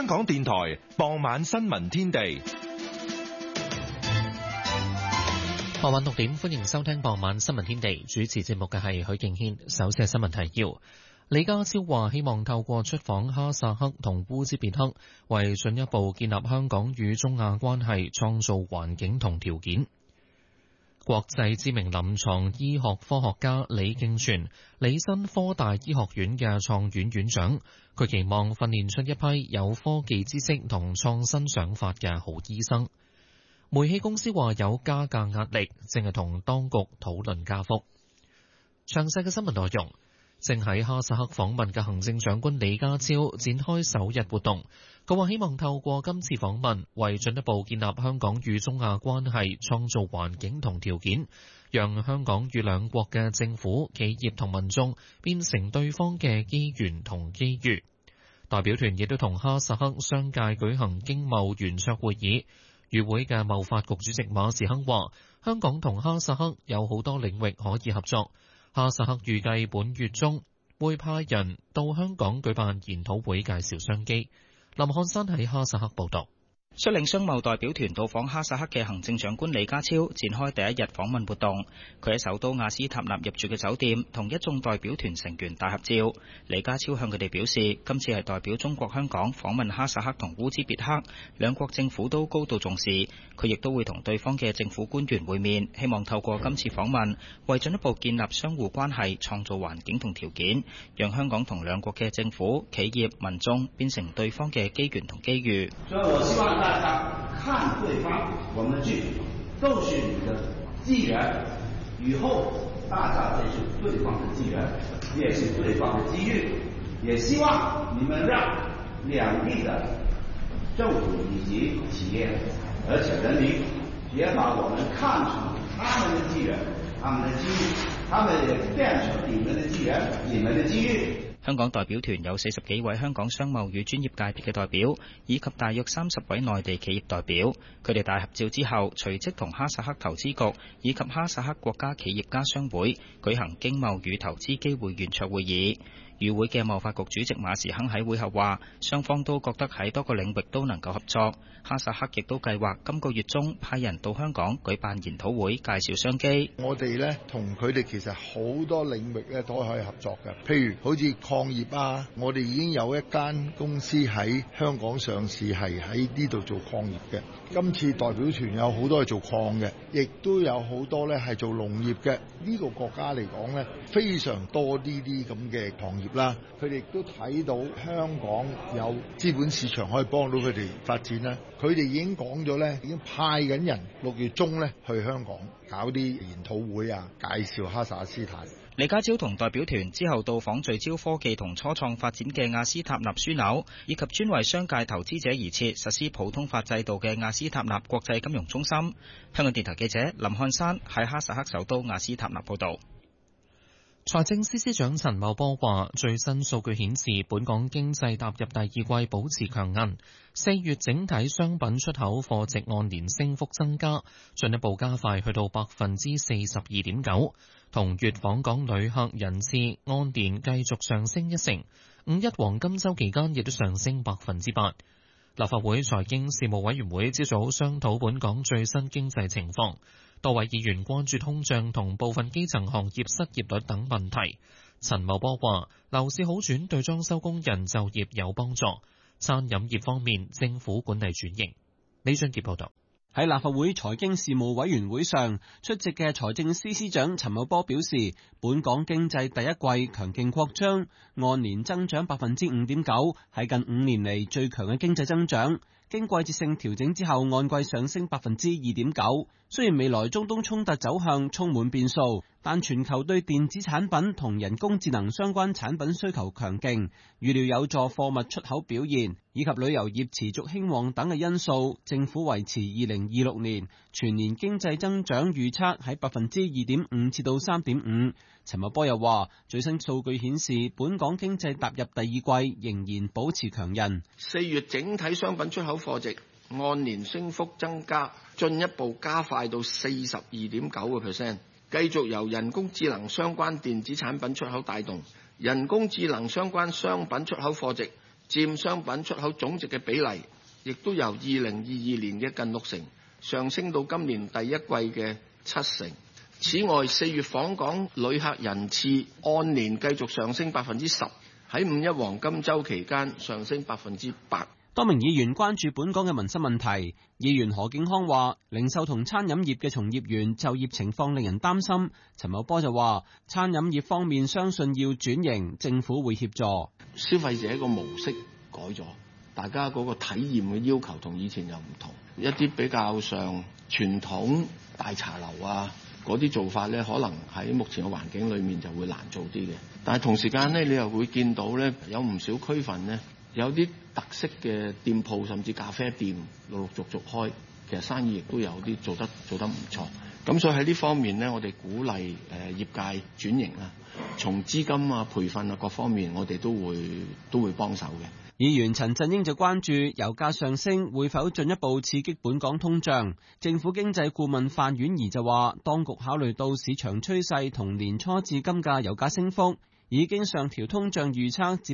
港電台傍晚新聞天地。 傍晚6點，歡迎收聽傍晚新聞天地。主持節目嘅係許敬軒。首先係新聞提要。李家超話希望透過出訪哈薩克同烏茲別克，為進一步建立香港與中亞關係創造環境同條件。國際知名臨床醫學科學家李敬全，履新科大醫學院嘅創院院長，佢期望訓練出一批有科技知識同創新想法嘅好醫生。煤氣公司話有加價壓力，正係同當局討論加幅。詳細嘅新聞內容。正喺哈薩克訪問嘅行政長官李家超展開首日活動，佢話希望透過今次訪問，為進一步建立香港與中亞關係創造環境同條件，讓香港與兩國嘅政府、企業同民眾變成對方嘅機緣同機遇。代表團亦都同哈薩克商界舉行經貿圓桌會議。與會嘅貿發局主席馬時亨話，香港同哈薩克有好多領域可以合作。哈薩克預計本月中會派人到香港舉辦研討會，介紹商機。林漢山喺哈薩克報道。 率領商貿代表團到訪哈薩克嘅行政長官李家超展開第一日訪問活動。佢喺首都亞斯塔納入住嘅酒店同一眾代表團成員大合照。李家超向佢哋表示，今次係代表中國香港訪問哈薩克同烏茲別克，兩國政府都高度重視。佢亦都會同對方嘅政府官員會面，希望透過今次訪問，為進一步建立相互關係創造環境同條件，讓香港同兩國嘅政府、企業、民眾變成對方嘅機緣同機遇。 大家看對方，我們劇都是你的機緣，以後大家都是對方的機緣，也是對方的機遇，也希望你們讓兩地的政府以及企業，而且人民也把我們看成他們的機緣，他們的機遇，他們也變成你們的機緣，你們的機遇。 香港代表團有40幾位香港商貿與專業界別嘅代表，以及大約30位內地企業代表。佢哋大合照之後，隨即同哈薩克投資局以及哈薩克國家企業家商會舉行經貿與投資機會圓桌會議。與會嘅貿發局主席馬時亨喺會後話，雙方都覺得喺多個領域都能夠合作。哈薩克亦都計劃今個月中派人到香港舉辦研討會，介紹商機。 我哋呢同佢哋其實好多領域呢都可以合作嘅，譬如好似礦業啊，我哋已經有一間公司喺香港上市，係喺呢度做礦業嘅。今次代表團有好多係做礦嘅，亦都有好多呢係做農業嘅。呢個國家嚟講呢，非常多呢啲咁嘅行業啦。佢哋亦都睇到香港有資本市場可以幫到佢哋發展啦。佢哋已經講咗呢，已經派緊人6月中呢去香港搞啲研討會啊，介紹哈薩克斯坦。 李家超同代表團之後到訪聚焦科技同初創發展嘅亞斯塔納樞紐，以及專為商界投資者而設實施普通法制度嘅亞斯塔納國際金融中心。香港電台記者林漢山喺哈薩克首都亞斯塔納報道。 財政司司長陳茂波話，最新數據顯示，本港經濟踏入第二季保持強韌，4月整體商品出口貨值按年升幅增加，進一步加快去到42.9%，同月訪港旅客人次按年繼續上升1成，5一黃金週期間亦都上升8%。立法會財經事務委員會朝早商討本港最新經濟情況。多位議員關注通脹同部分基層行業失業率等問題。陳茂波話，樓市好轉對裝修工人就業有幫助。餐飲業方面，政府管例轉型。李俊傑報導。 喺立法會財經事務委員會上出席嘅財政司司長陳茂波表示，本港經濟第一季強勁擴張，按年增長5.9%，係近5年嚟最強嘅經濟增長。經季節性調整之後，按季上升2.9%。雖然未來中東衝突走向充滿變數，但全球對電子產品同人工智能相關產品需求強勁，預料有助貨物出口表現，以及旅遊業持續興旺等嘅因素，政府維持2026年全年經濟增長預測喺2.5%至到3.5%。陳茂波又話，最新數據顯示，本港經濟踏入第二季仍然保持強韌。 4月整體商品出口貨值按年升幅增加，進一步加快到42.9%，繼續由人工智能相關電子產品出口帶動，人工智能相關商品出口貨值佔商品出口總值嘅比例，亦都由2022年嘅近60%上升到今年第一季嘅7%。此外，4月訪港旅客人次按年繼續上升10%，喺5一黃金週期間上升8%。 多名議員關注本港嘅民生問題。議員何敬康話，零售同餐飲業嘅從業員就業情況令人擔心。陳茂波就話，餐飲業方面相信要轉型，政府會協助。 消費者個模式改咗，大家嗰個體驗嘅要求同以前又唔同，一啲比較上傳統大茶樓啊嗰啲做法咧，可能喺目前嘅環境裏面就會難做啲嘅。但係同時間咧，你又會見到咧，有唔少區份咧，有啲特色嘅店鋪甚至咖啡店陸陸續續開，其實生意亦都有啲做得唔錯。咁所以喺呢方面呢，我哋鼓勵業界轉型啦，從資金啊、培訓啊各方面，我哋都會幫手嘅。 議員陳振英就關注油價上升會否進一步刺激本港通脹。政府經濟顧問范婉儀就話，當局考慮到市場趨勢同年初至今嘅油價升幅，已經上調通脹預測至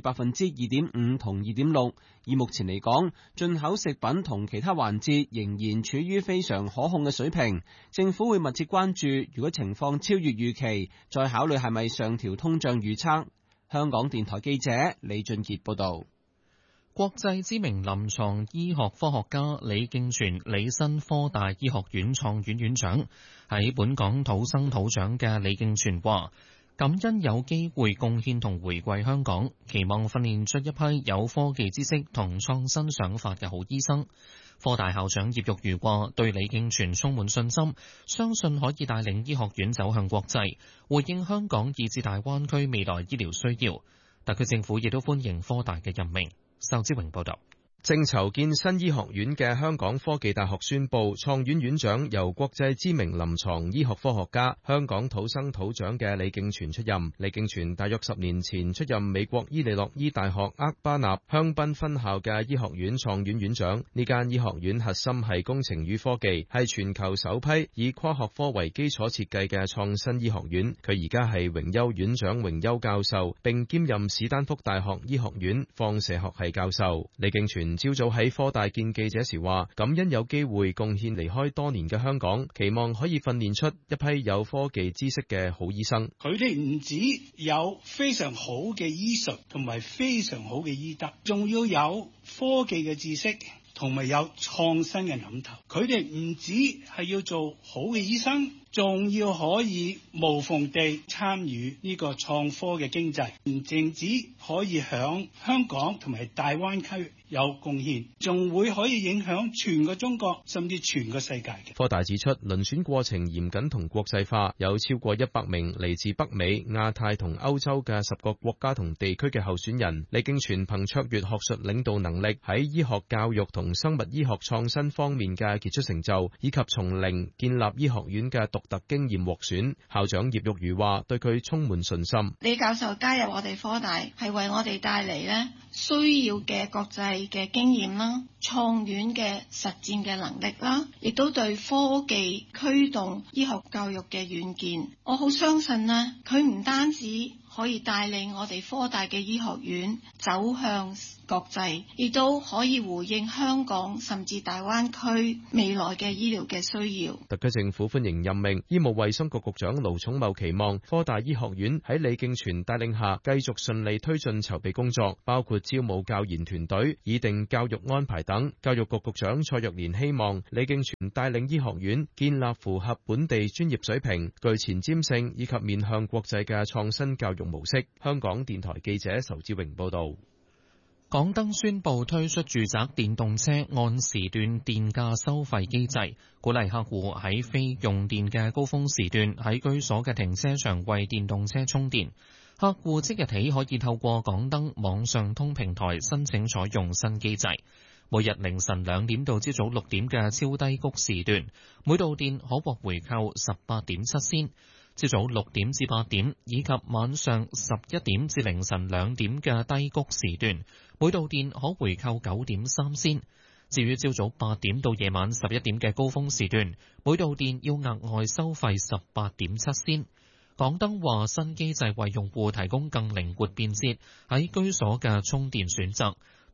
2.5%同2.6%。以目前嚟講，進口食品同其他環節仍然處於非常可控嘅水平。政府會密切關注，如果情況超越預期，再考慮係咪上調通脹預測。香港電台記者李俊傑報導。 國際知名臨床醫學科學家李敬全，履新科大醫學院創院院長，喺本港土生土長嘅李敬全話，感恩有機會貢獻同回饋香港，期望訓練出一批有科技知識同創新想法嘅好醫生。科大校長葉玉如話，對李敬全充滿信心，相信可以帶領醫學院走向國際，回應香港以至大灣區未來醫療需要。特區政府亦都歡迎科大嘅任命。仇志榮報道。 正籌建新醫學院嘅香港科技大學宣布，創院院長由國際知名臨床醫學科學家、香港土生土長嘅李敬全出任。李敬全大約10年前出任美國伊利諾伊大學厄巴納香檳分校嘅醫學院創院院長。呢間醫學院核心係工程與科技，係全球首批以跨學科為基礎設計嘅創新醫學院。佢而家係榮休院長、榮休教授，並兼任史丹福大學醫學院放射學系教授。李敬全朝早喺科大見記者時話，感恩有機會貢獻離開多年嘅香港，期望可以訓練出一批有科技知識嘅好醫生。 佢哋唔止有非常好嘅醫術同埋非常好嘅醫德，仲要有科技嘅知識同埋有創新嘅諗頭。佢哋唔止係要做好嘅醫生，仲要可以無縫地參與呢個創科嘅經濟，唔淨止可以響香港同埋大灣區有貢獻，仲會可以影響全個中國甚至全個世界嘅。 科大指出，遴選過程嚴謹同國際化，有超過100名嚟自北美、亞太同歐洲嘅10個國家同地區嘅候選人。李敬全憑卓越學術領導能力，喺醫學教育同生物醫學創新方面嘅傑出成就，以及從零建立醫學院嘅獨特經驗獲選。校長葉玉如話，對佢充滿信心。 李教授加入我哋科大，係為我哋帶嚟呢需要嘅國際嘅經驗啦，創院嘅實踐嘅能力啦，亦都對科技驅動醫學教育嘅遠見。我好相信呢，佢唔單止可以帶領我哋科大嘅醫學院走向國際，亦都可以回應香港甚至大灣區未來嘅醫療嘅需要。 特區政府歡迎任命，醫務衛生局局長盧寵茂期望科大醫學院喺李敬全帶領下繼續順利推進籌備工作，包括招募教研團隊、擬定教育安排等。教育局局長蔡若蓮希望李敬全帶領醫學院建立符合本地專業水平、具前瞻性以及面向國際嘅創新教育模式。香港電台記者仇志榮報道。 港燈宣布推出住宅電動車按時段電價收費機制，鼓勵客戶喺非用電嘅高峰時段喺居所嘅停車場為電動車充電。客戶即日起可以透過港燈網上通平台申請採用新機制。每日凌晨2點到朝早6點嘅超低谷時段，每度電可獲回扣 18.7 仙。朝早6點至8點以及晚上11點至凌晨2點嘅低谷時段，每度電可回扣 9.3 仙。至於朝早8點到夜晚11點嘅高峰時段，每度電要額外收費 18.7 仙。港燈話新機制為用戶提供更靈活便捷喺居所嘅充電選擇，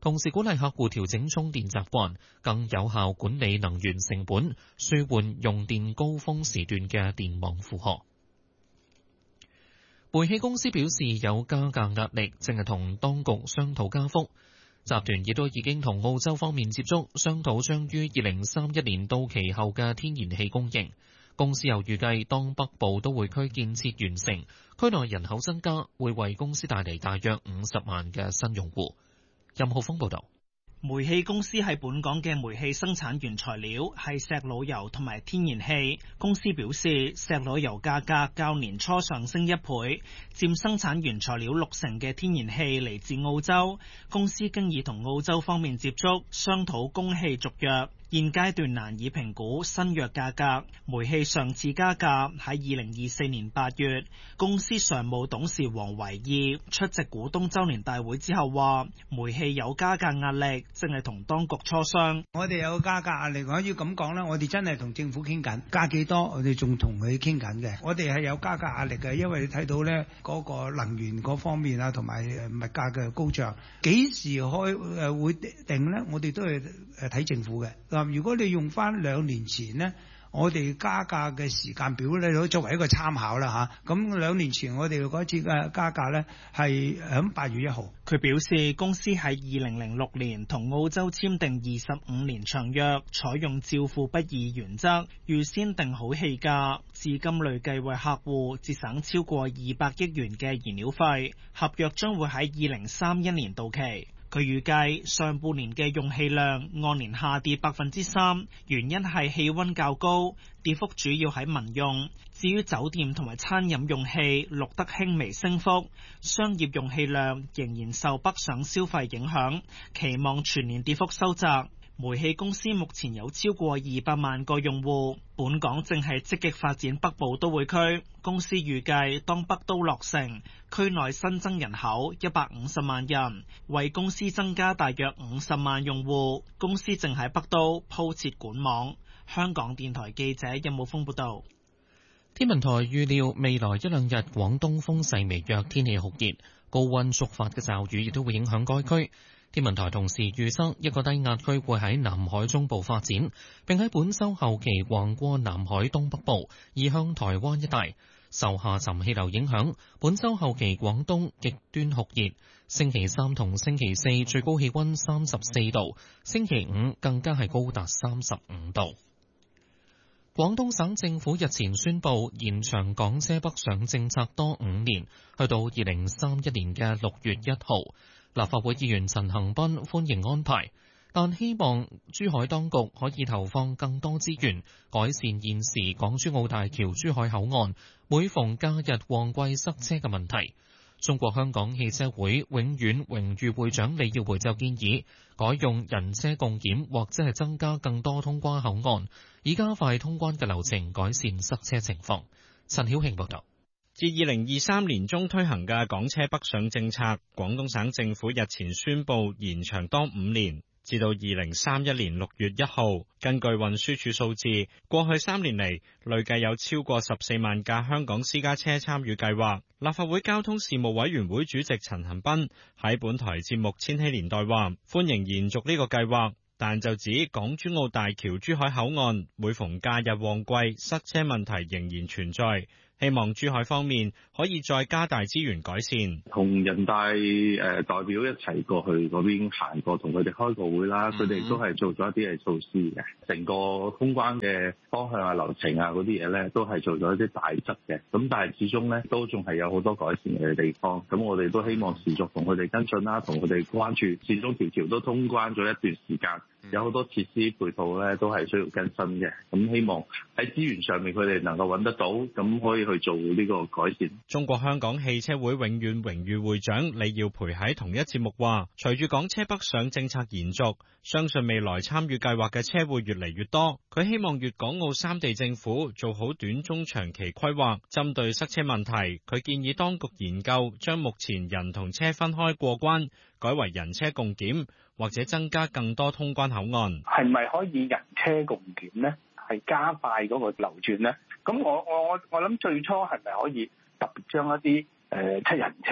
同時鼓勵客戶調整充電習慣，更有效管理能源成本，舒緩用電高峰時段嘅電網負荷。煤氣公司表示有加價壓力，正係同當局商討加幅。集團亦都已經同澳洲方面接觸，商討將於2031年到期後嘅天然氣供應。公司又預計當北部都會區建設完成，區內人口增加，會為公司帶嚟大約50萬嘅新用戶。任浩峰報導。 煤氣公司係本港嘅煤氣生產原材料係石老油同埋天然氣。公司表示，石老油價格較年初上升1倍，佔生產原材料60%嘅天然氣嚟自澳洲。公司經已同澳洲方面接觸，商討供氣續約。現階段難以評估新約價格。煤氣上次加價喺2024年8月，公司常務董事黃維義出席股東周年大會之後話，煤氣有加價壓力，正係同當局磋商。 我哋有加價壓力，可以咁講啦，我哋真係同政府傾緊，加幾多我哋仲同佢傾緊嘅。我哋係有加價壓力嘅，因為你睇到咧嗰個能源嗰方面啊，同埋物價嘅高漲，幾時會定咧？我哋都係睇政府嘅。如果你用翻2年前呢，我哋加價嘅時間表咧，都作為一個參考啦嚇。咁2年前我哋嗰次嘅加價咧係喺8月1號。 佢表示公司喺2006年同澳洲簽訂25年長約，採用照付不議原則，預先定好氣價，至今累計為客戶節省超過200億元嘅燃料費。合約將會喺2031年到期。佢預計上半年嘅用氣量按年下跌3%，原因係氣溫較高，跌幅主要喺民用。至於酒店同埋餐飲用氣錄得輕微升幅，商業用氣量仍然受北上消費影響，期望全年跌幅收窄。煤氣公司目前有超過200萬個用戶，本港正係積極發展北部都會區。公司預計當北都落成，區內新增人口150萬人，為公司增加大約50萬用戶。公司正喺北都鋪設管網。香港電台記者任武峰報道。 天文台預料未來1-2日廣東風勢微弱，天氣酷熱，高溫觸發嘅驟雨亦都會影響該區。天文台同時預測一個低壓區會喺南海中部發展，並喺本週後期橫過南海東北部，移向台灣一帶。受下沉氣流影響，本週後期廣東極端酷熱。星期3同星期4最高氣溫34度，星期5更加係高達35度。廣東省政府日前宣布延長港車北上政策多5年，去到2031年嘅6月1號。立法會議員陳恒鑌歡迎安排，但希望珠海當局可以投放更多資源，改善現時港珠澳大橋珠海口岸每逢假日旺季塞車嘅問題。中國香港汽車會永遠榮譽會長李耀培就建議改用人車共檢，或者係增加更多通關口岸，以加快通關嘅流程，改善塞車情況。陳曉慶報道。 自2023年中推行嘅港車北上政策，廣東省政府日前宣布延長多5年，至到2031年6月1號。根據運輸署數字，過去3年嚟，累計有超過14萬架香港私家車參與計劃。立法會交通事務委員會主席陳恒鑌喺本台節目《千禧年代》話，歡迎延續呢個計劃，但就指港珠澳大橋珠海口岸每逢假日旺季塞車問題仍然存在。希望珠海方面可以再加大資源改善， 同人大代表一齊過去嗰邊行過，同佢哋開個會啦。佢哋都係做咗一啲嘅措施嘅，成個通關嘅方向啊、流程啊嗰啲嘢咧，都係做咗一啲大則嘅。咁但係始終咧都仲係有好多改善嘅地方。咁我哋都希望持續同佢哋跟進啦，同佢哋關注。始終條橋都通關咗一段時間，有好多設施配套咧都係需要更新嘅。咁希望喺資源上面佢哋能夠揾得到，咁可以去做呢個改善。 中國香港汽車會永遠榮譽會長李耀培喺同一節目話，隨住港車北上政策延續，相信未來參與計劃嘅車會越嚟越多。佢希望粵港澳3地政府做好短中長期規劃，針對塞車問題，佢建議當局研究將目前人同車分開過關，改為人車共檢，或者增加更多通關口岸。 係咪可以人車共檢呢？係加快嗰個流轉呢？咁我諗最初係咪可以特別將一啲七人車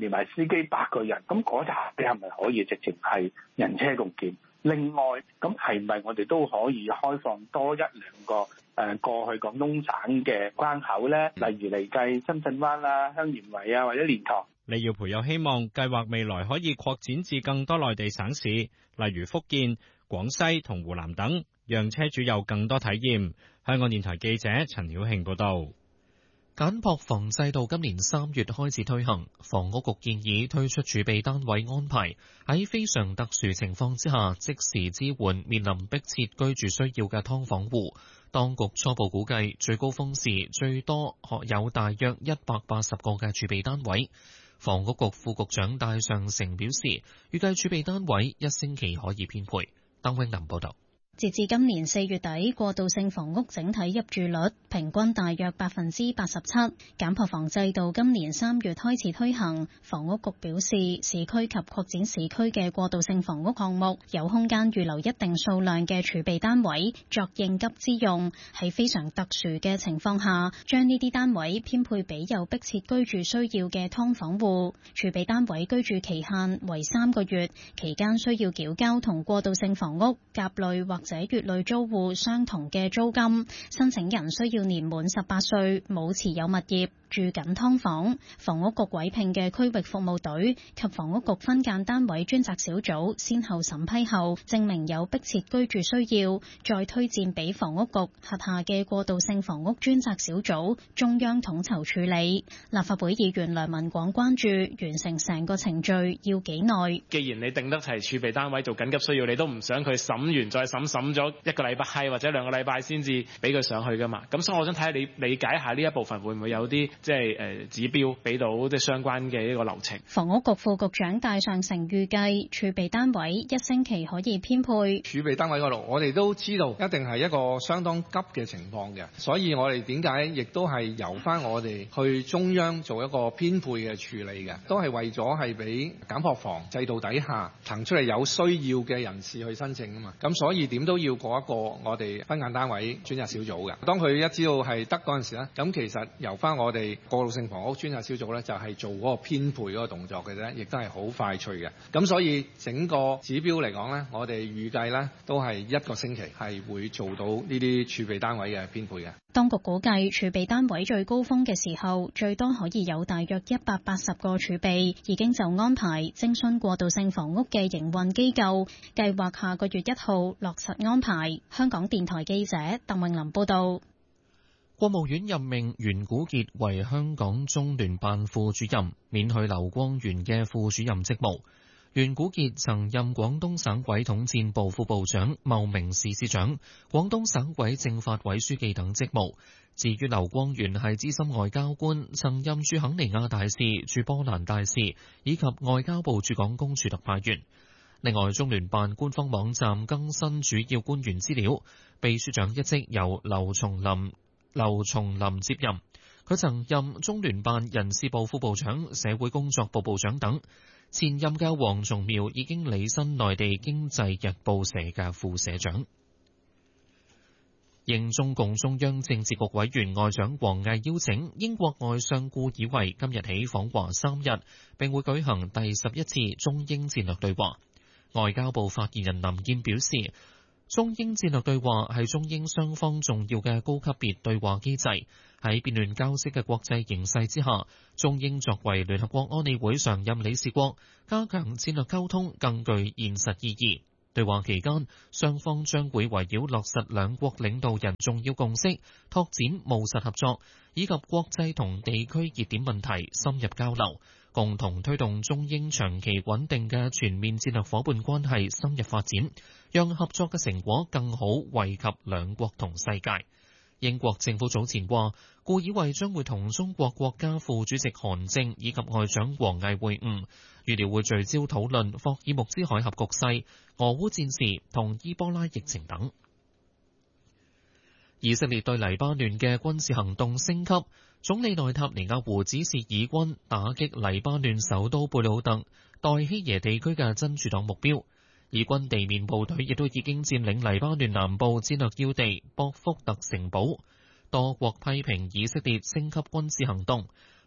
連埋司機8個人，咁嗰扎你係咪可以直情係人車共檢？另外，咁係咪我哋都可以開放多1-2個過去廣東省嘅關口呢？例如嚟計深圳灣啊、香園圍啊或者蓮塘。 李耀培又希望計劃未來可以擴展至更多內地省市，例如福建、廣西同湖南等，讓車主有更多體驗。香港電台記者陳曉慶報導。 簡樸房制度今年3月開始推行，房屋局建議推出儲備單位安排，喺非常特殊情況之下，即時支援面臨迫切居住需要嘅劏房戶。當局初步估計，最高峰時最多有大約180個嘅儲備單位。房屋局副局長戴尚成表示，預計儲備單位1星期可以編配。鄧永林報導。 截至今年4月底，過渡性房屋整體入住率平均大約87%。簡樸房制度今年3月開始推行，房屋局表示，市區及擴展市區嘅過渡性房屋項目有空間預留一定數量嘅儲備單位作應急之用，喺非常特殊嘅情況下，將呢啲單位編配俾有迫切居住需要嘅劏房戶。儲備單位居住期限為3個月，期間需要繳交同過渡性房屋甲類或者乙類租戶相同嘅租金，申請人需要年滿18歲，冇持有物業，住緊劏房。房屋局委聘嘅區域服務隊及房屋局分間單位專責小組先後審批後，證明有迫切居住需要，再推薦俾房屋局轄下嘅過渡性房屋專責小組中央統籌處理。立法會議員梁文廣關注完成成個程序要幾耐？ 既然你定得係儲備單位做緊急需要，你都唔想佢審完再審咗1個禮拜或者2個禮拜先至俾佢上去噶嘛？咁所以我想睇下你理解下呢一部分會唔會有啲指標俾到相關嘅一個流程。 房屋局副局長戴尚成預計儲備單位1星期可以編配。 儲備單位嗰度，我哋都知道一定係一個相當急嘅情況嘅，所以我哋點解亦都係由翻我哋去中央做一個編配嘅處理嘅，都係為咗係俾簡樸房制度底下騰出嚟有需要嘅人士去申請啊嘛。咁所以點都要過一個我哋分間單位專責小組嘅。當佢一知道係得嗰陣時咧，咁其實由翻我哋過渡性房屋專責小組咧，就係做嗰個編配嗰個動作嘅啫，亦都係好快脆嘅。咁所以整個指標嚟講咧，我哋預計咧都係1個星期係會做到呢啲儲備單位嘅編配嘅。 當局估計儲備單位最高峰嘅時候，最多可以有大約180個儲備，已經就安排徵詢過渡性房屋嘅營運機構，計劃下個月1號落實安排。香港電台記者鄧穎琳報道。 國務院任命袁古傑為香港中聯辦副主任，免去劉光源嘅副主任職務。袁古傑曾任廣東省委統戰部副部長、茂名市市長、廣東省委政法委書記等職務。至於劉光源係資深外交官，曾任駐肯尼亞大使、駐波蘭大使以及外交部駐港公署特派員。另外，中聯辦官方網站更新主要官員資料，秘書長一職由劉松林接任。佢曾任中聯辦人事部副部長、社會工作部部長等。前任嘅黃崇苗已經履新內地經濟日報社嘅副社長。應中共中央政治局委員外長王毅邀請，英國外相顧以為今日起訪華3日，並會舉行第11次中英戰略對話。外交部發言人林燕表示，中英戰略對話係中英雙方重要嘅高級別對話機制。喺變亂交織嘅國際形勢之下，中英作為聯合國安理會常任理事國，加強戰略溝通更具現實意義。對話期間，雙方將會圍繞落實兩國領導人重要共識，拓展務實合作，以及國際同地區熱點問題深入交流，共同推動中英長期穩定嘅全面戰略夥伴關係深入發展，讓合作嘅成果更好惠及兩國同世界。英國政府早前話，顧以為將會同中國國家副主席韓正以及外長王毅會晤，預料會聚焦討論霍爾木茲海峽局勢、俄烏戰事同伊波拉疫情等。以色列對黎巴嫩嘅軍事行動升級，總理內塔尼亞胡指示以軍打擊黎巴嫩首都貝魯特、代希耶地區嘅真主黨目標。以軍地面部隊亦都已經佔領黎巴嫩南部戰略要地博福特城堡。多國批評以色列升級軍事行動。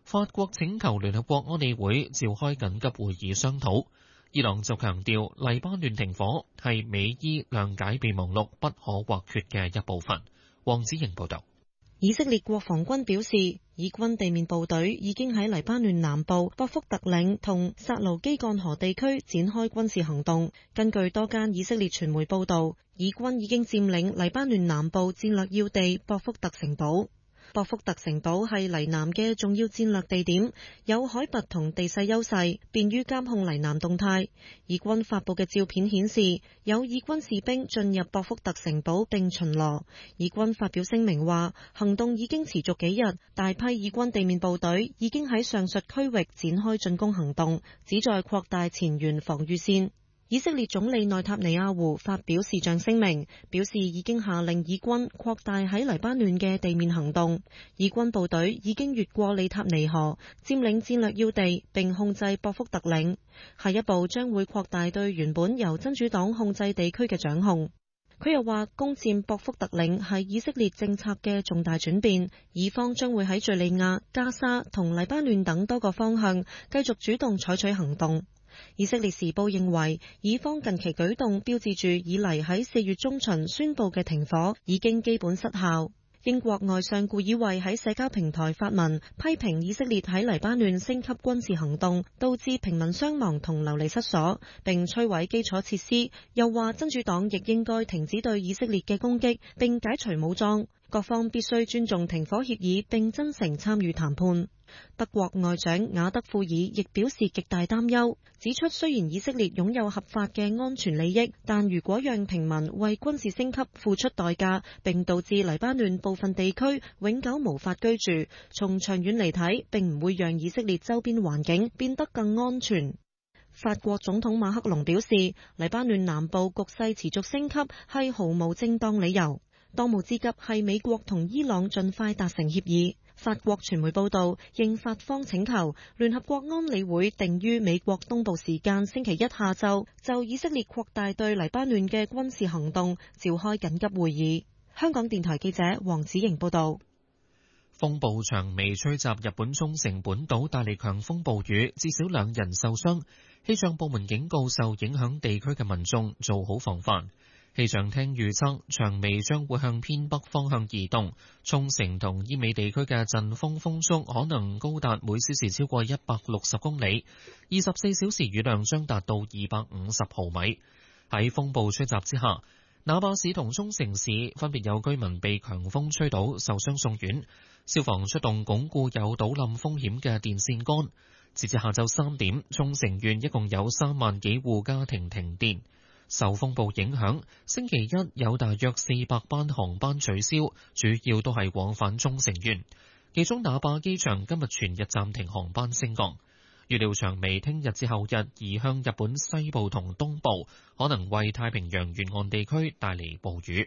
法國請求聯合國安理會召開緊急會議商討。伊朗就強調黎巴嫩停火係美伊諒解備忘錄不可或缺嘅一部分。黃子瑩報道。 以色列國防軍表示，以軍地面部隊已經喺黎巴嫩南部博福特領同薩盧基幹河地區展開軍事行動。根據多間以色列傳媒報道，以軍已經佔領黎巴嫩南部戰略要地博福特城堡。博福特城堡係黎南嘅重要戰略地點，有海拔同地勢優勢，便於監控黎南動態。以軍發佈嘅照片顯示，有以軍士兵進入博福特城堡並巡邏。以軍發表聲明話，行動已經持續幾日，大批以軍地面部隊已經喺上述區域展開進攻行動，旨在擴大前沿防禦線。以色列總理內塔尼亞胡發表視像聲明，表示已經下令以軍擴大喺黎巴嫩嘅地面行動。以軍部隊已經越過利塔尼河，佔領戰略要地並控制博福特領。下一步將會擴大對原本由真主黨控制地區嘅掌控。佢又話，攻佔博福特領係以色列政策嘅重大轉變，以方將會喺敘利亞、加沙同黎巴嫩等多個方向繼續主動採取行動。以色列時報認為，以方近期舉動標誌住以嚟喺4月中旬宣布嘅停火已經基本失效。英國外相顧爾慧喺社交平台發文批評以色列喺黎巴嫩升級軍事行動，導致平民傷亡同流離失所，並摧毀基礎設施。又話真主黨亦應該停止對以色列嘅攻擊，並解除武裝。各方必須尊重停火協議，並真誠參與談判。德國外長雅德庫爾亦表示極大擔憂，指出雖然以色列擁有合法嘅安全利益，但如果讓平民為軍事升級付出代價，並導致黎巴嫩部分地區永久無法居住，從長遠嚟睇，並唔會讓以色列周邊環境變得更安全。法國總統馬克龍表示，黎巴嫩南部局勢持續升級係毫無正當理由，當務之急係美國同伊朗盡快達成協議。法國傳媒報道，應法方請求，聯合國安理會定於美國東部時間星期一下晝就以色列擴大對黎巴嫩嘅軍事行動召開緊急會議。香港電台記者黃子瑩報道。 風暴長尾吹襲日本沖繩本島，帶嚟強風暴雨，至少2人受傷。氣象部門警告受影響地區嘅民眾做好防範。氣象廳預測，長尾將會向偏北方向移動，沖繩同伊美地區嘅陣風風速可能高達每小時超過160公里，24小時雨量將達到250毫米。喺風暴吹襲之下，那霸市同沖繩市分別有居民被強風吹倒受傷送院，消防出動鞏固有倒冧風險嘅電線桿。截至下晝3點，沖繩縣一共有3萬幾戶家庭停電。受風暴影響，星期一有大約400班航班取消，主要都係往返沖繩縣。其中那霸機場今日全日暫停航班升降。預料長尾聽日至後日移向日本西部同東部，可能為太平洋沿岸地區帶嚟暴雨。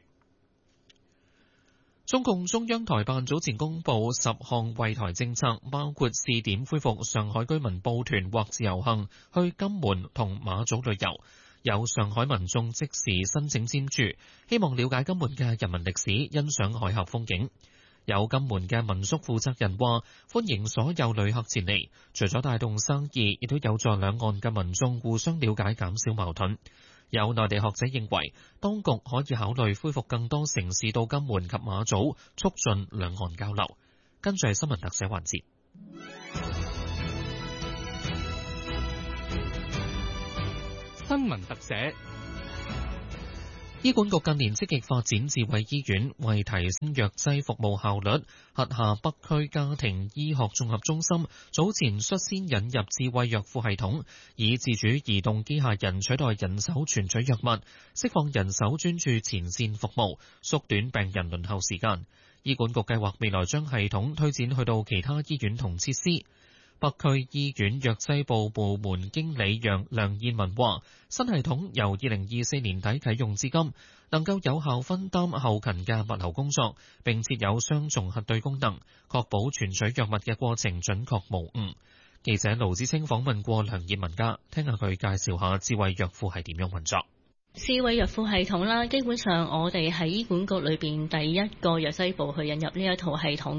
中共中央台辦早前公布10項惠台政策，包括試點恢復上海居民報團或自由行去金門同馬祖旅遊。有上海民眾即時申請簽注，希望了解金門嘅人民歷史，欣賞海峽風景。有金門嘅民宿負責人話，歡迎所有旅客前嚟，除咗帶動生意，亦都有助兩岸嘅民眾互相了解，減少矛盾。有內地學者認為，當局可以考慮恢復更多城市到金門及馬祖，促進兩岸交流。跟住係新聞特寫環節。新聞特寫。醫管局近年積極發展智慧醫院，為提升藥劑服務效率，轄下北區家庭醫學綜合中心早前率先引入智慧藥庫系統，以自主移動機械人取代人手存取藥物，釋放人手專注前線服務，縮短病人輪候時間。醫管局計劃未來將系統推展去到其他醫院同設施。北區醫院藥劑部部門經理梁燕文話，新系統由2024年底啟用至今，能夠有效分擔後勤嘅物流工作，並設有雙重核對功能，確保存取藥物嘅過程準確無誤。記者盧子清訪問過梁燕文㗎，聽下佢介紹下智慧藥庫係點樣運作。 智慧藥庫系統啦，基本上我哋喺醫管局裏邊第一個藥劑部去引入呢一套系統嘅，佢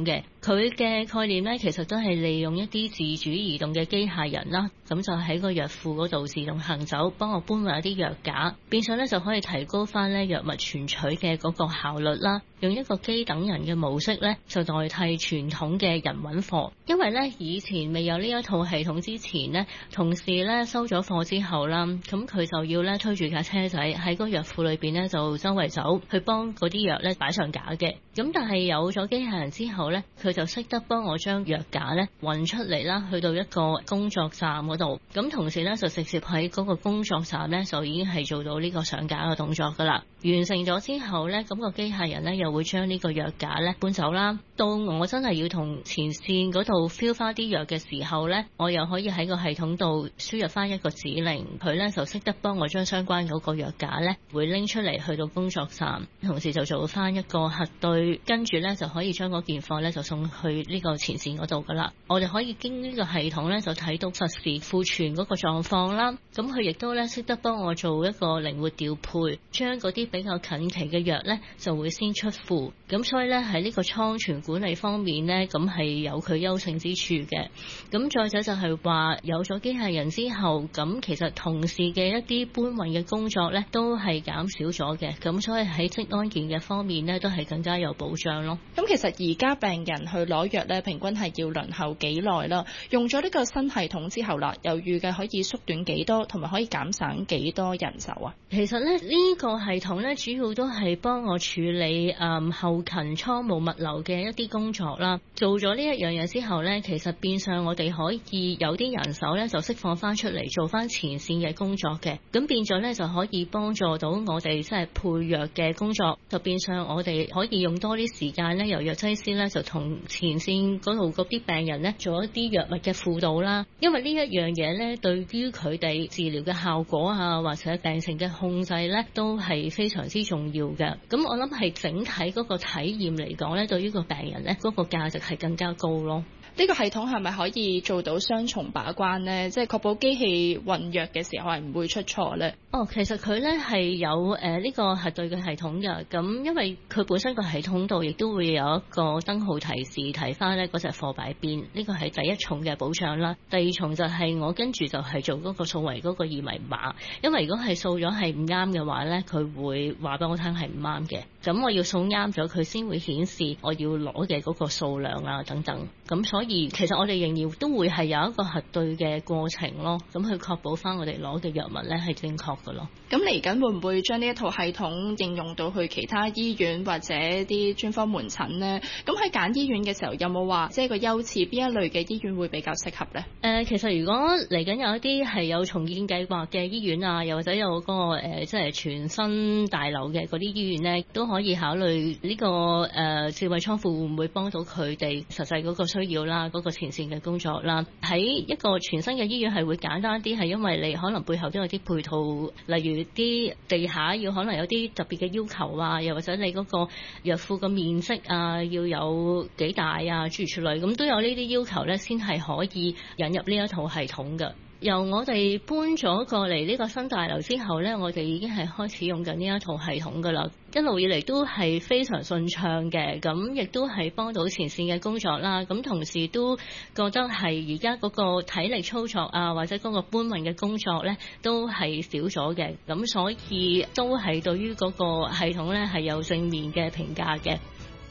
佢嘅概念咧，其實都係利用一啲自主移動嘅機械人啦，咁就喺個藥庫嗰度自動行走，幫我搬運一啲藥架，變相咧就可以提高翻咧藥物存取嘅嗰個效率啦。用一個機等人嘅模式咧，就代替傳統嘅人揾貨。因為咧以前未有呢一套系統之前呢，同事咧收咗貨之後啦，咁佢就要咧推住架車仔喺個藥庫裏邊咧就周圍走，去幫嗰啲藥咧擺上架嘅。咁但係有咗機械人之後咧，佢就識得幫我將藥架咧運出嚟啦，去到一個工作站嗰度。咁同時咧就直接喺嗰個工作站咧就已經係做到呢個上架嘅動作噶啦。完成咗之後咧，咁個機械人咧又會將呢個藥架咧搬走啦。到我真係要同前線嗰度 fill 翻啲藥嘅時候咧，我又可以喺個系統度輸入翻一個指令，佢咧就識得幫我將相關嗰個藥架咧會拎出嚟去到工作站，同時就做翻一個核對，跟住咧就可以將嗰件貨咧就送去呢個前線嗰度噶啦。我哋可以經呢個系統咧就睇到實時庫存嗰個狀況啦。咁佢亦都咧識得幫我做一個靈活調配，將嗰啲比較近期嘅藥咧就會先出庫。咁所以咧喺呢個倉存管理方面咧，咁係有佢優勝之處嘅。咁再者就係話有咗機械人之後，咁其實同事嘅一啲搬運嘅工作咧都係減少咗嘅。咁所以喺職安健嘅方面咧都係更加有保障咯。 咁其實而家病人去攞藥咧，平均係要輪候幾耐啦？用咗呢個新系統之後啦，又預計可以縮短幾多，同埋可以減省幾多人手啊？ 其實咧呢個系統咧主要都係幫我處理後勤倉務物流嘅一啲工作啦。做咗呢一樣嘢之後咧，其實變相我哋可以有啲人手咧就釋放翻出嚟做翻前線嘅工作嘅。咁變咗咧就可以幫助到我哋即係配藥嘅工作，就變相我哋可以用多啲時間咧，由藥劑師咧就同前線嗰度嗰啲病人咧做一啲藥物嘅輔導啦。因為呢一樣嘢咧對於佢哋治療嘅效果啊，或者病情嘅控制咧都係非常之重要嘅。咁我諗係整體嗰個體驗嚟講咧，對於個病人咧嗰個價值係更加高咯。 呢個系統係咪可以做到雙重把關呢？即係確保機器運藥嘅時候係唔會出錯呢？ 其實佢咧係有呢個核對嘅系統嘅。咁因為佢本身個系統度亦都會有一個燈號提示提翻咧嗰隻貨擺邊，呢個係第一重嘅保障啦。第二重就係我跟住就係做嗰個掃為嗰個二維碼，因為如果係掃咗係唔啱嘅話咧，佢會話俾我聽係唔啱嘅。咁我要掃啱咗，佢先會顯示我要攞嘅嗰個數量啊等等。咁所以其實我哋仍然都會係有一個核對嘅過程咯，咁去確保翻我哋攞嘅藥物咧係正確嘅咯。 咁嚟緊會唔會將呢一套系統應用到去其他醫院或者啲專科門診呢？咁喺揀醫院嘅時候有冇話即係個優次邊一類嘅醫院會比較適合呢？ 其實如果嚟緊有一啲係有重建計劃嘅醫院啊，又或者有嗰個即係全新大樓嘅嗰啲醫院呢，都可以考慮呢個智慧倉庫會唔會幫到佢哋實際嗰個需要啦，嗰個前線嘅工作啦。喺一個全新嘅醫院係會簡單啲，係因為你可能背後都有啲配套，例如啲地下要可能有啲特別嘅要求啊，又或者你嗰個藥庫嘅面積啊要有幾大啊，諸如此類，咁都有呢啲要求咧，先係可以引入呢一套系統嘅。由我哋搬咗過嚟呢個新大樓之後呢，我哋已經係開始用緊呢一套系統噶啦，一路以嚟都係非常順暢嘅，咁亦都係幫到前線嘅工作啦。咁同時都覺得係而家嗰個體力操作啊，或者嗰個搬運嘅工作呢，都係少咗嘅，咁所以都係對於嗰個系統呢係有正面嘅評價嘅。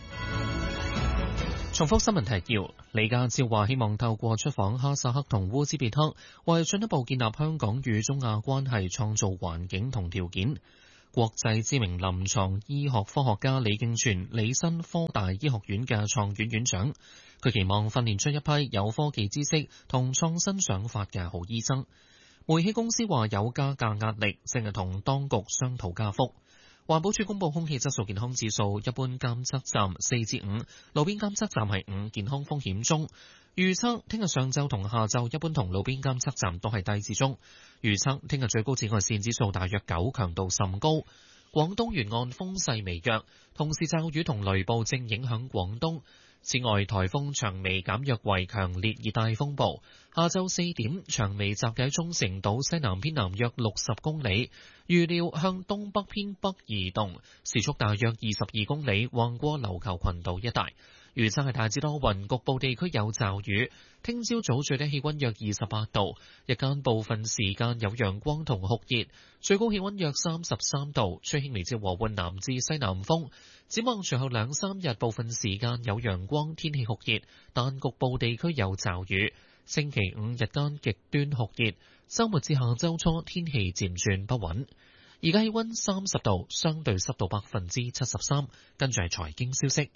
重複新聞提要，李家超話希望透過出訪哈薩克同烏茲別克，為進一步建立香港與中亞關係創造環境同條件。國際知名臨床醫學科學家李敬全履新科大醫學院嘅創院院長，佢期望訓練出一批有科技知識同創新想法嘅好醫生。煤氣公司話有加價壓力，正係同當局商討加幅。環保署公布空氣質素健康指數，一般監測站4至5，路邊監測站係5，健康風險中。預測聽日上晝同下晝一般同路邊監測站都係低至中。預測聽日最高紫外線指數大約9，強度甚高。廣東沿岸風勢微弱，同時驟雨同雷暴正影響廣東。此外，颱風長尾減弱為強烈熱帶風暴。下晝4點，長尾集結喺沖繩島西南偏南約60公里，預料向東北偏北移動，時速大約22公里，橫過琉球群島一帶。 預測係大致多雲，局部地區有驟雨。聽朝早最低氣溫約28度，日間部分時間有陽光同酷熱，最高氣溫約33度，吹輕微至和緩南至西南風。展望隨後2-3日，部分時間有陽光，天氣酷熱，但局部地區有驟雨。星期五日間極端酷熱，週末至下週初天氣漸轉不穩。而家氣溫30度，相對濕度73%。跟住係財經消息。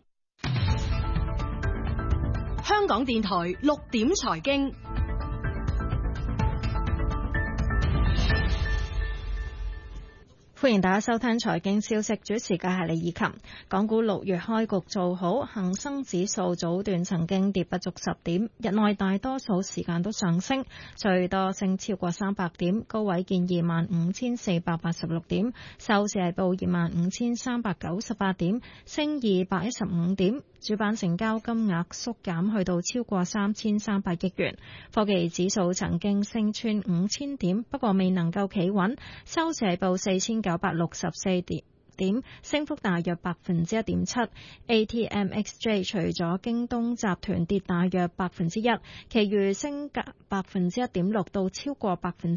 香港電台6點財經。 歡迎大家收聽財經消息，主持嘅係李以琴。港股6月開局做好，恒生指數早段曾經跌不足10點，日內大多數時間都上升，最多升超過300點，高位見25,486點，收市係報25,398點，升215點。主板成交金額縮減去到超過3,300億元。科技指數曾經升穿5000點，不過未能夠企穩，收市係報4964點，升幅大約1.7%。ATMXJ 除咗京東集團跌大約1%，其餘升1.6%到超過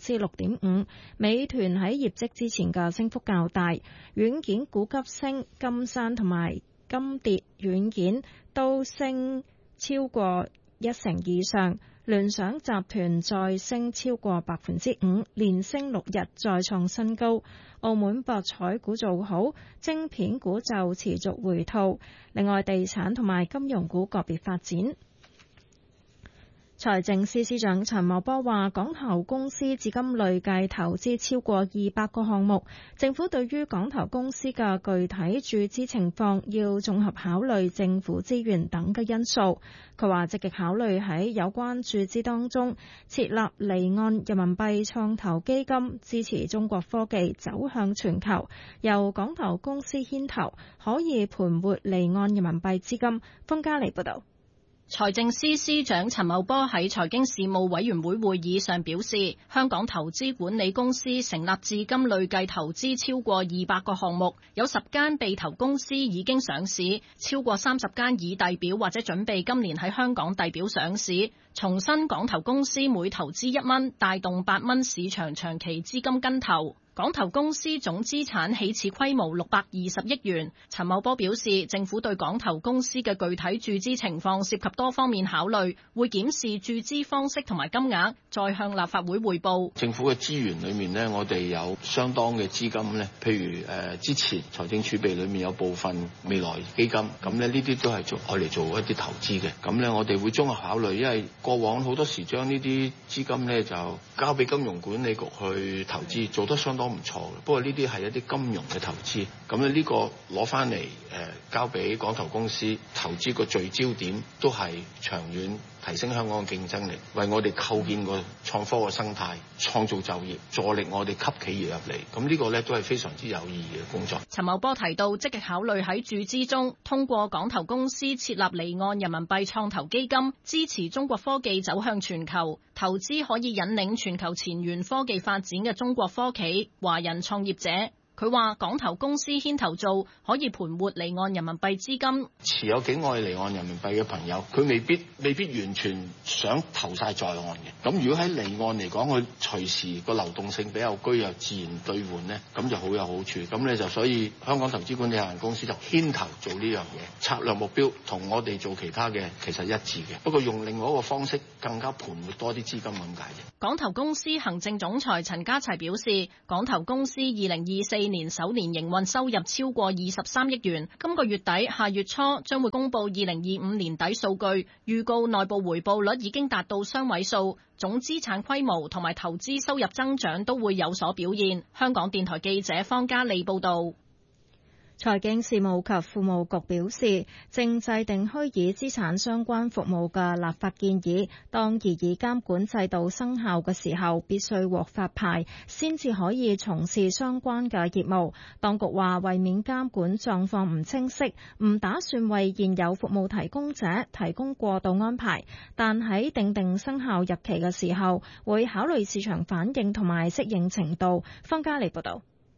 6.5%。美團喺業績之前嘅升幅較大，軟件股急升，金山同埋金蝶軟件都升超過1成以上，聯想集團再升超過5%，連升6日，再創新高。澳門博彩股做好，晶片股就持續回吐。另外，地產同埋金融股個別發展。財政司司長陳茂波話，港投公司至今累計投資超過200個項目，政府對於港投公司嘅具體注資情況要綜合考慮政府資源等嘅因素。佢話積極考慮喺有關注資當中設立離岸人民幣創投基金，支持中國科技走向全球，由港投公司牽頭，可以盤活離岸人民幣資金。方嘉莉報道。 財政司司長陳茂波喺財經事務委員會會議上表示，香港投資管理公司成立至今累計投資超過200個項目，有10間被投公司已經上市，超過30間已遞表或者準備今年喺香港遞表上市。重申港投公司每投資1蚊，帶動8蚊市場長期資金跟投。港投公司總資產起始規模620億元。陳茂波表示，政府對港投公司嘅具體注資情況涉及多方面考慮，會檢視注資方式同埋金額，再向立法會匯報。 政府嘅資源裏面呢，我哋有相當嘅資金呢，譬如之前財政儲備裏面有部分未來基金，咁呢啲都係愛嚟做一啲投資嘅。咁呢，我哋會綜合考慮，因為過往好多時將呢啲資金呢就交俾金融管理局去投資，做得相當唔錯嘅。不過呢啲係一啲金融嘅投資，咁呢個攞翻嚟交俾港投公司投資，個聚焦點都係長遠提升香港嘅競爭力，為我哋構建個創科嘅生態，創造就業，助力我哋吸企業入嚟。咁呢個呢都係非常之有意義嘅工作。 陳茂波提到，積極考慮喺注資中通過港投公司設立離岸人民幣創投基金，支持中國科技走向全球，投資可以引領全球前沿科技發展嘅中國科企、華人創業者。佢話港投公司牽頭做，可以盤活離岸人民幣資金。 持有境外離岸人民幣嘅朋友，佢未必完全想投晒在岸嘅。咁如果喺離岸嚟講，佢隨時個流動性比較居，又自然兌換呢，咁就好有好處。咁咧就所以香港投資管理有限公司就牽頭做呢樣嘢，策略目標同我哋做其他嘅其實一致嘅，不過用另外一個方式更加盤活多啲資金咁解啫。 港投公司行政總裁陳家齊表示，港投公司2024年首年營運收入超過23億元，今個月底下月初將會公布2025年底數據，預告內部回報率已經達到雙位數，總資產規模同埋投資收入增長都會有所表現。香港電台記者方嘉莉報道。 財經事務及庫務局表示，正制定虛擬資產相關服務嘅立法建議，當擬議監管制度生效嘅時候，必須獲發牌，先至可以從事相關嘅業務。當局話，為免監管狀況唔清晰，唔打算為現有服務提供者提供過渡安排，但喺訂生效日期嘅時候，會考慮市場反應同埋適應程度。方嘉莉報道。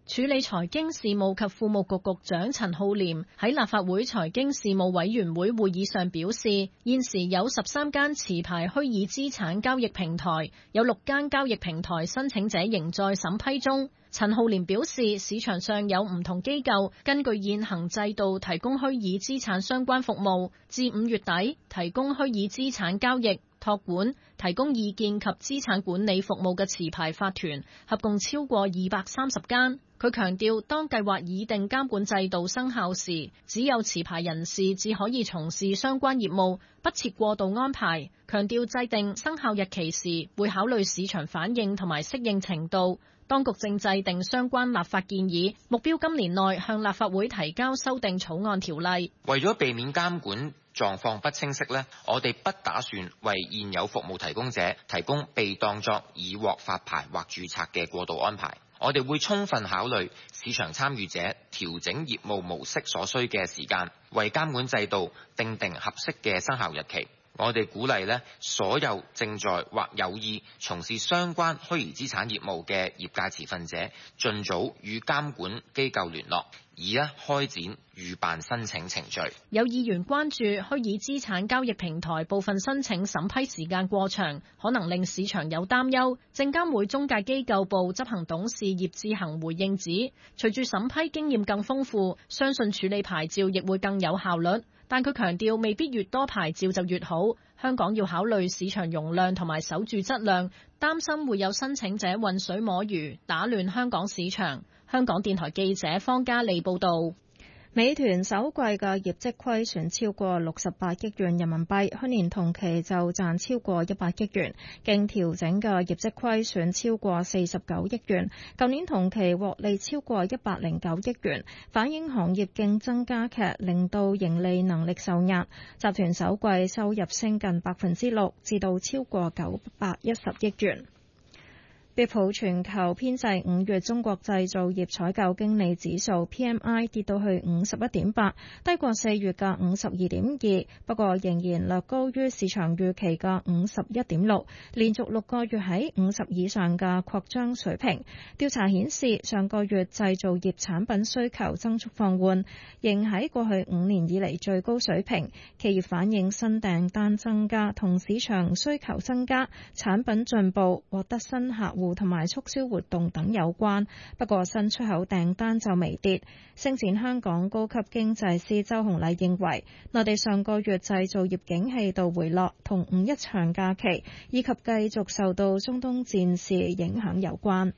處理財經事務及庫務局局長陳浩濂喺立法會財經事務委員會會議上表示，現時有13間持牌虛擬資產交易平台，有6間交易平台申請者仍在審批中。陳浩濂表示，市場上有唔同機構根據現行制度提供虛擬資產相關服務，至5月底提供虛擬資產交易、託管、提供意見及資產管理服務嘅持牌法團合共超過230間。佢強調，當計劃擬定監管制度生效時，只有持牌人士至可以從事相關業務，不設過渡安排。強調制定生效日期時，會考慮市場反應同埋適應程度。當局正制定相關立法建議，目標今年內向立法會提交修訂草案條例。 為咗避免監管狀況不清晰呢，我哋不打算為現有服務提供者提供被當作已獲發牌或註冊嘅過渡安排。我哋會充分考慮市場參與者調整業務模式所需嘅時間，為監管制度訂定合適嘅生效日期。我哋鼓勵所有正在或有意從事相關虛擬資產業務嘅業界持份者，盡早與監管機構聯絡，以開展預辦申請程序。 有議員關注虛擬資產交易平台部分申請審批時間過長，可能令市場有擔憂。證監會中介機構部執行董事葉志恒回應指，隨住審批經驗更豐富，相信處理牌照亦會更有效率。但佢強調，未必越多牌照就越好。香港要考慮市場容量同埋守住質量，擔心會有申請者混水摸魚，打亂香港市場。香港電台記者方嘉利報導。 美團首季嘅業績虧損超過68億元人民幣，去年同期就賺超過100億元，經調整嘅業績虧損超過49億元，舊年同期獲利超過109億元，反映行業競爭加劇，令到盈利能力受壓。集團首季收入升近6%，至到超過910億元。標普全球編製5月中國製造業採購經理指數 PMI 跌到去51.8，低過4月嘅52.2，不過仍然略高於市場預期嘅51.6，連續6個月喺50以上嘅擴張水平。調查顯示，上個月製造業產品需求增速放緩，仍喺過去5年以嚟最高水平。企業反映新訂單增加同市場需求增加、產品進步、獲得新客戶同埋促銷活動等有關，不過新出口訂單就微跌。星展香港高級經濟師周洪禮認為，內地上個月製造業景氣度回落，同五一長假期以及繼續受到中東戰事影響有關。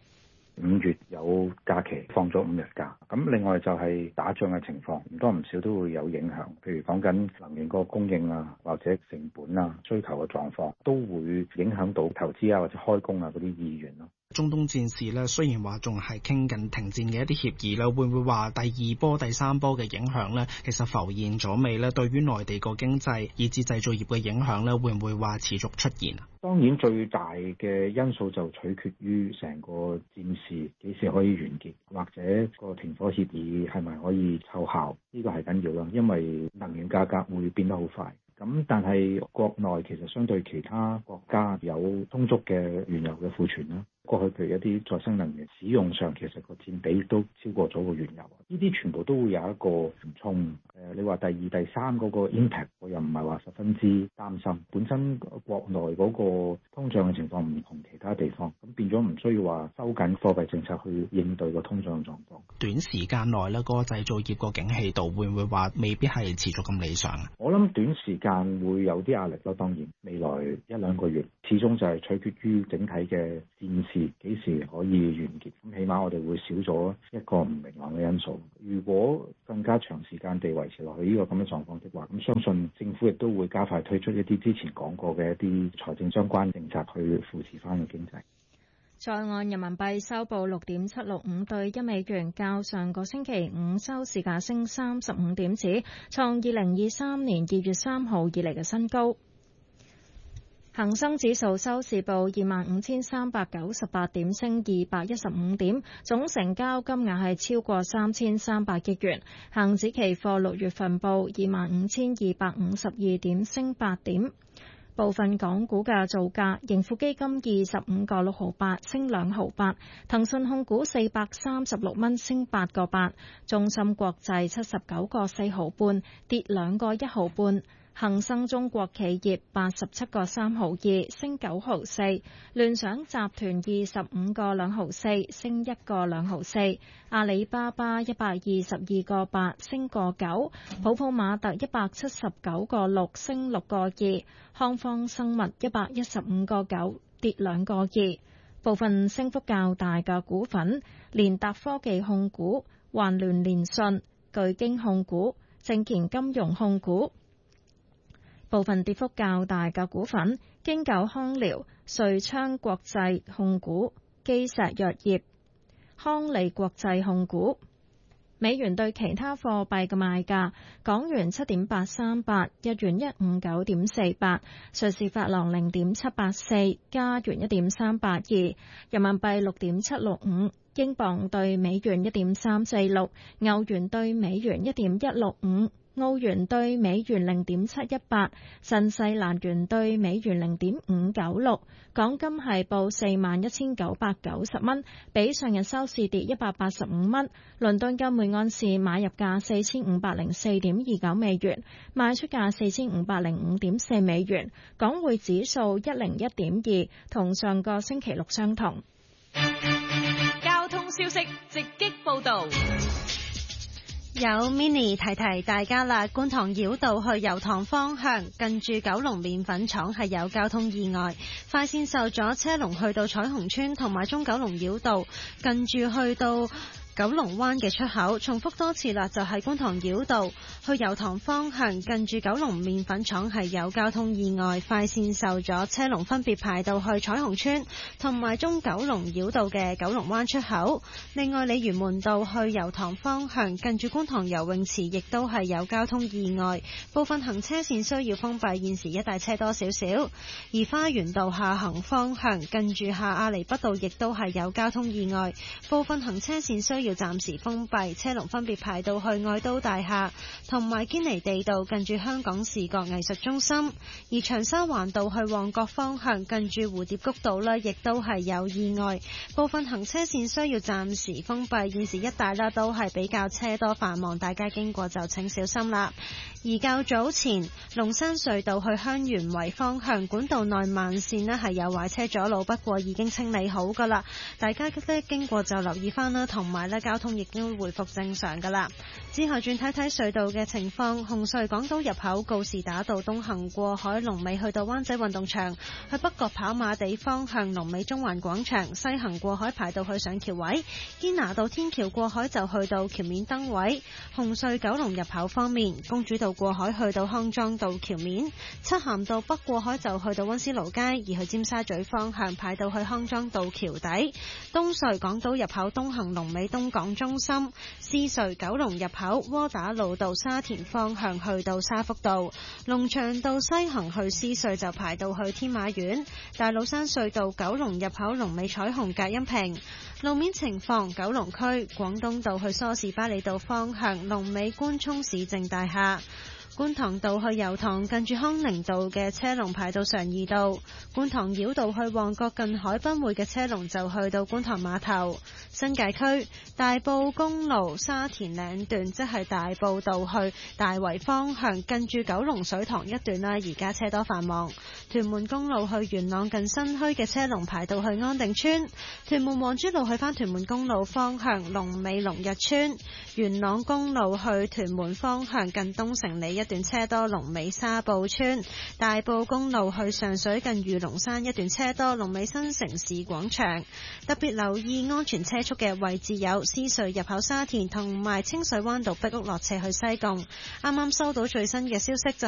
5月有假期，放咗5日假，咁另外就係打仗嘅情況，唔多唔少都會有影響。譬如講緊能源個供應啊，或者成本啊、需求嘅狀況，都會影響到投資啊或者開工啊嗰啲意願咯。 中東戰事咧，雖然話仲係傾緊停戰嘅一啲協議啦，會唔會話第二波、第三波嘅影響咧，其實浮現咗未咧？對於內地個經濟以至製造業嘅影響咧，會唔會話持續出現啊？ 當然最大嘅因素就取決於成個戰事幾時可以完結，或者個停火協議係咪可以奏效，呢個係緊要啦，因為能源價格會變得好快。咁但係國內其實相對其他國家有充足嘅原油嘅庫存啦。過去譬如一啲再生能源使用上，其實個佔比都超過咗個原油。呢啲全部都會有一個緩衝。你話第二、第三嗰個 impact，我又唔係話十分之擔心。本身國內嗰個通脹嘅情況唔同其他地方，咁變咗唔需要話收緊貨幣政策去應對個通脹狀況。 短時間內咧，嗰個製造業個景氣度會唔會話未必係持續咁理想啊？ 我諗短時間會有啲壓力咯。當然，未來1-2個月始終就係取決於整體嘅戰事幾時可以完結。咁起碼我哋會少咗一個唔明朗嘅因素。如果更加長時間地維持落去呢個咁嘅狀況的話，咁相信政府亦都會加快推出一啲之前講過嘅一啲財政相關政策去扶持翻個經濟。 在岸人民幣收報6.765對1美元，較上個星期五收市價升35點子，創2023年2月3號以嚟嘅新高。恒生指數收市報25,398點，升215點，總成交金額係超過3,300億元。恒指期貨6月份報25,252點，升8點。 部分港股嘅造價，盈富基金25個6毫8升2毫8，騰訊控股436蚊升8個8，中芯國際79個4毫半跌2個1毫半，恒生中國企業87個3毫2升9毫4，聯想集團25個2毫4升1個2毫4，阿里巴巴122個8升個9，普普馬特179個6升6個2，康方生物115個9跌2個2。部分升幅較大嘅股份，聯達科技控股、環聯聯訊、巨京控股、正健金融控股。部分跌幅較大嘅股份，京九康療、瑞昌國際控股、基石藥業、康利國際控股。美元對其他貨幣嘅賣價：港元7.838，日元159.48，瑞士法郎0.784，加元1.382，人民幣6.765，英鎊對美元1.346，歐元對美元1.165。澳元對美元0.718，新西蘭元對美元0.596，港金係報41,990蚊，比上日收市跌185蚊。倫敦金每盎司買入價4504.29美元，賣出價4505.4美元。港匯指數101.2，同上個星期六相同。 交通消息直擊報道。 有 Mini 提提大家啦，觀塘繞道去油塘方向，近住九龍麵粉廠係有交通意外，快線受阻，車龍去到彩虹村同埋中九龍繞道，近住去到九龍灣嘅出口。重複多次啦，就係觀塘繞道去油塘方向，近住九龍麵粉廠係有交通意外，快線受阻，車龍分別排到去彩虹村同埋中九龍繞道嘅九龍灣出口。另外，鯉魚門道去油塘方向，近住觀塘游泳池亦都係有交通意外，部分行車線需要封閉，現時一帶車多少少。而花園道下行方向，近住下亞厘畢道亦都係有交通意外，部分行車線需要暫時封閉，車龍分別排到去愛都大廈同埋堅尼地道，近住香港視覺藝術中心。而長沙灣道去旺角方向，近住蝴蝶谷道呢亦都係有意外，部分行車線需要暫時封閉，現時一帶呢都係比較車多繁忙，大家經過就請小心啦。而較早前龍山隧道去香園圍方向管道內慢線呢係有壞車阻路，不過已經清理好噶啦，大家呢經過就留意翻啦，同埋呢交通亦都恢復正常噶啦。之後轉睇睇隧道嘅情況，紅隧港島入口告士打道東行過海龍尾去到灣仔運動場，去北角跑馬地方向龍尾中環廣場，西行過海排到去上橋位，堅拿道天橋過海就去到橋面燈位。紅隧九龍入口方面，公主道過海去到康莊道橋面，漆咸道北過海就去到溫思勞街，而去尖沙咀方向排到去康莊道橋底。東隧港島入口東行龍尾東港中心，獅隧九龍入口窩打老道沙田方向去到沙福道，龍翔道西行去獅隧就排到去天馬苑，大老山隧道九龍入口龍尾彩虹隔音屏。路面情況，九龍區廣東道去梳士巴利道方向龍尾官涌市政大廈，觀塘道去油塘近住康寧道嘅車龍排到常怡道，觀塘繞道去旺角近海濱會嘅車龍就去到觀塘碼頭。新界區大埔公路沙田嶺段，即係大埔道去大圍方向近住九龍水塘一段啦，而家車多繁忙。屯門公路去元朗近新墟嘅車龍排到去安定村，屯門皇珠路去返屯門公路方向龍尾龍日村，元朗公路去屯門方向近東城里一段車多，龍尾沙埔村。大埔公路去上水近御龍山一段車多，龍尾新城市廣場。特別留意安全車速嘅位置有獅隧入口沙田同埋清水灣道壁屋落斜去西貢。啱啱收到最新嘅消息就